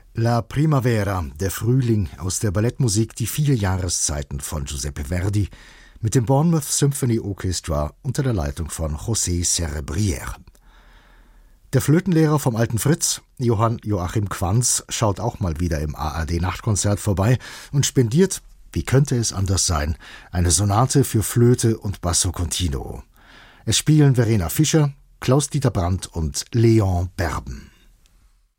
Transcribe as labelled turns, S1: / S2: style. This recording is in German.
S1: La Primavera, der Frühling, aus der Ballettmusik Die 4 Jahreszeiten von Giuseppe Verdi mit dem Bournemouth Symphony Orchestra unter der Leitung von José Cerebrière. Der Flötenlehrer vom alten Fritz, Johann Joachim Quanz, schaut auch mal wieder im ARD-Nachtkonzert vorbei und spendiert, wie könnte es anders sein, eine Sonate für Flöte und Basso Continuo. Es spielen Verena Fischer, Klaus-Dieter Brandt und Leon Berben.